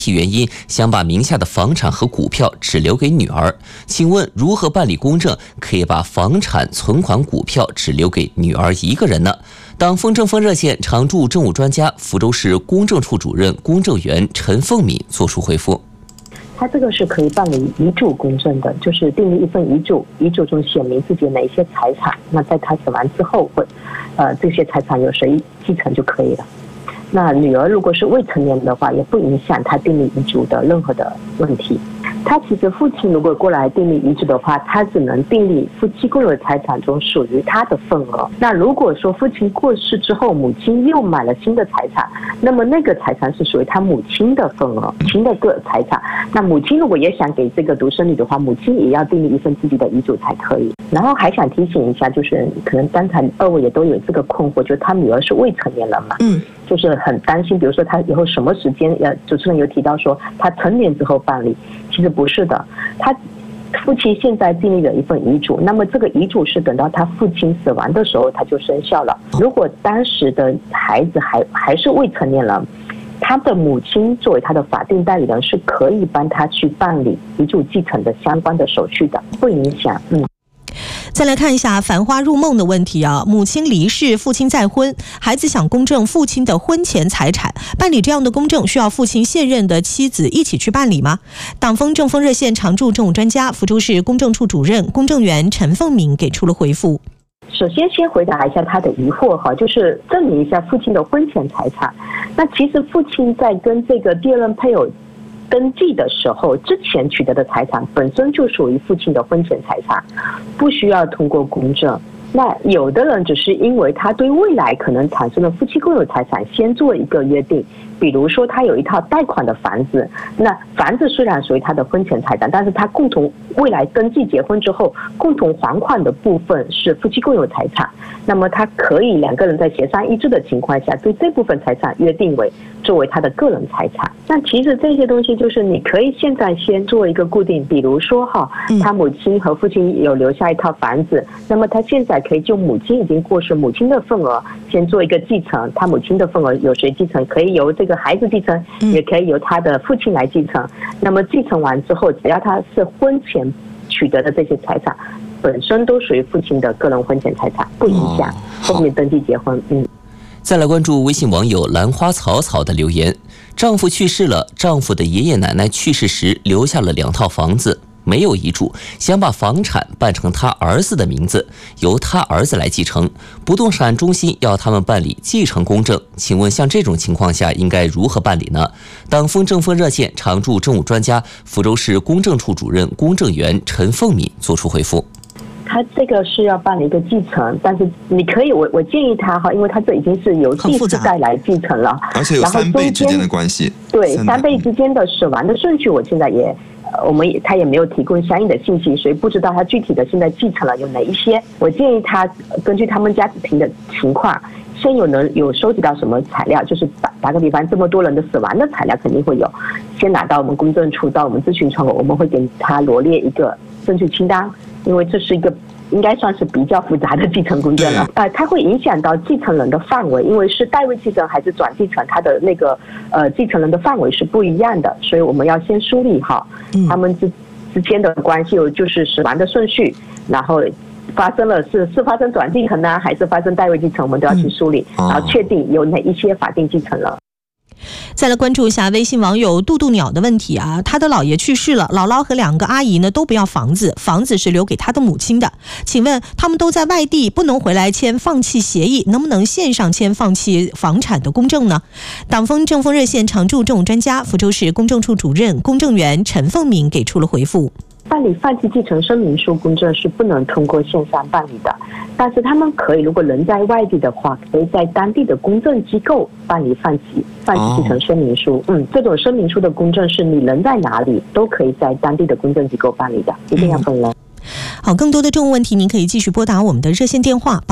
原因想把名下的房产和股票只留给女儿，请问如何办理公证可以把房产、存款、股票只留给女儿一个人呢？党风政风热线常驻政务专家、福州市公证处主任、公证员陈凤敏作出回复。 他这个是可以办理遗嘱公证的，就是订立一份遗嘱，遗嘱中写明自己哪一些财产，那在他死亡之后这些财产由谁继承就可以了。那女儿如果是未成年的话，也不影响他订立遗嘱的任何的问题。他其实父亲如果过来订立遗嘱的话，他只能订立夫妻共有的财产中属于他的份额。那如果说父亲过世之后，母亲又买了新的财产，那么那个财产是属于他母亲的份额，母亲的个财产。那母亲如果也想给这个独生女的话，母亲也要订立一份自己的遗嘱才可以。然后还想提醒一下，就是可能刚才二位也都有这个困惑，就是他女儿是未成年人嘛，就是很担心，比如说他以后什么时间，主持人有提到说他成年之后办理，其实不是的，他父亲现在订立了一份遗嘱，那么这个遗嘱是等到他父亲死亡的时候他就生效了。如果当时的孩子还是未成年人，他的母亲作为他的法定代理人是可以帮他去办理遗嘱继承的相关的手续的，不影响。 再来看一下繁花入梦的问题啊，母亲离世，父亲再婚，孩子想公证父亲的婚前财产，办理这样的公证需要父亲现任的妻子一起去办理吗？党风政风热线常驻政务专家、福州市公证处主任、公证员陈凤敏给出了回复。 首先先回答一下他的疑惑哈，就是证明一下父亲的婚前财产。那其实父亲在跟这个第二任配偶登记的时候，之前取得的财产本身就属于父亲的婚前财产，不需要通过公证。那有的人只是因为他对未来可能产生的夫妻共有财产先做一个约定，比如说他有一套贷款的房子，那房子虽然属于他的婚前财产，但是他共同未来登记结婚之后共同还款的部分是夫妻共有财产，那么他可以两个人在协商一致的情况下对这部分财产约定为作为他的个人财产。那其实这些东西就是你可以现在先做一个固定，比如说他母亲和父亲有留下一套房子，那么他现在可以就母亲已经过世母亲的份额先做一个继承，他母亲的份额由谁继承，可以由这个孩子继承，也可以由他的父亲来继承。那么继承完之后，只要他是婚前取得的这些财产本身都属于父亲的个人婚前财产，不影响后面登记结婚。 再来关注微信网友兰花草草的留言，丈夫去世了，丈夫的爷爷奶奶去世时留下了2套房子，没有遗嘱，想把房产办成他儿子的名字，由他儿子来继承，不动产中心要他们办理继承公证，请问像这种情况下应该如何办理呢？党风政风热线常驻政务专家、福州市公证处主任、公证员陈凤敏作出回复。 他这个是要办理一个继承，但是你可以，我建议他因为他这已经是由第4代来继承了， 而且有3辈之间的关系。 对，3辈之间的死亡的顺序，我现在他也没有提供相应的信息，所以不知道他具体的现在继承了有哪一些。我建议他根据他们家庭的情况，先有收集到什么材料，就是打个比方，这么多人的死亡的材料肯定会有，先拿到我们公证处，到我们咨询窗口，我们会给他罗列一个证据清单，因为这是一个应该算是比较复杂的继承公证了。它会影响到继承人的范围，因为是代位继承还是转继承，它的那个继承人的范围是不一样的，所以我们要先梳理好他们之间的关系，就是死亡的顺序，然后发生了是发生转继承呢，还是发生代位继承，我们都要去梳理，然后确定有哪一些法定继承人。 再来关注一下微信网友杜杜鸟的问题啊，他的姥爷去世了，姥姥和2个阿姨呢都不要房子，房子是留给他的母亲的，请问他们都在外地，不能回来签放弃协议，能不能线上签放弃房产的公证呢？党风政风热线常驻政务专家、福州市公证处主任、公证员陈凤敏给出了回复。 办理放弃继承声明书公证是不能通过线上办理的，但是他们可以，如果人在外地的话，可以在当地的公证机构办理放弃继承声明书。这种声明书的公证是你人在哪里都可以在当地的公证机构办理的，一定要本人。 好，更多的政务问题您可以继续拨打我们的热线电话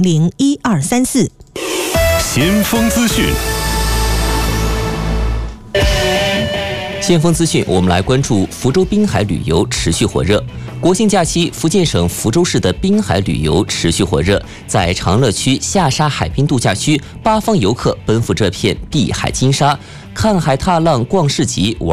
88001234。 先锋资讯。 先锋资讯，我们来关注福州滨海旅游持续火热。国庆假期，福建省福州市的滨海旅游持续火热，在长乐区下沙海滨度假区，8方游客奔赴这片碧海金沙，看海踏浪、逛市集、玩